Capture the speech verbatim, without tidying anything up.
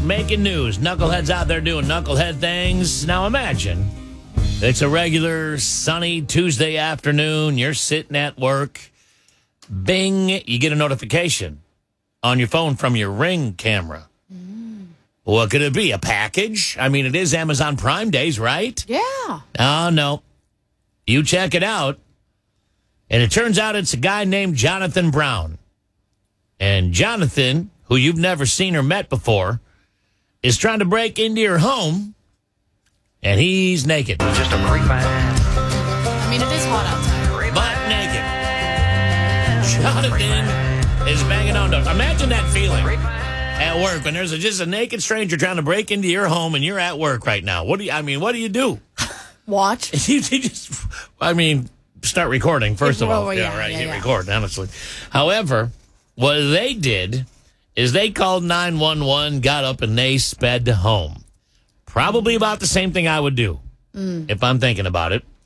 making news. Knuckleheads out there doing knucklehead things. Now imagine it's a regular sunny Tuesday afternoon. You're sitting at work. Bing, you get a notification on your phone from your Ring camera. Mm. What could it be? A package? I mean, it is Amazon Prime Days, right? Yeah. Oh, no. You check it out, and it turns out it's a guy named Jonathan Brown. And Jonathan, who you've never seen or met before, is trying to break into your home, and he's naked. Just a creep. I mean, it is hot outside. Butt naked. Jonathan is banging on doors. Imagine that feeling at work when there's a, just a naked stranger trying to break into your home, and you're at work right now. What do you? I mean, what do you do? Watch. you, you just, I mean, start recording first of all. Oh, yeah, yeah, right. yeah, Hit yeah. record. Honestly, however, what they did is they called nine one one, got up, and they sped home. Probably about the same thing I would do mm. if I'm thinking about it.